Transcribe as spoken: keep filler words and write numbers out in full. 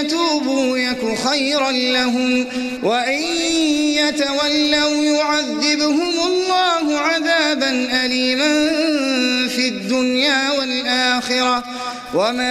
يتوبوا يك خيرا لهم وإن يتولوا يعذبهم الله عذابا أليما في الدنيا والآخرة وما